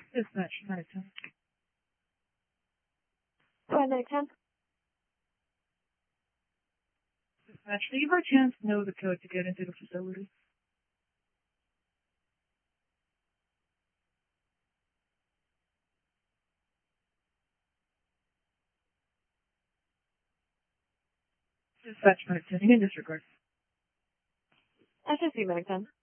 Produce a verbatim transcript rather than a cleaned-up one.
Dispatch, Medic ten. Go ahead, Medic ten. Dispatch, do you by chance know the code to get into the facility? Dispatch, Medic ten, in disregard. S S C, Medic ten.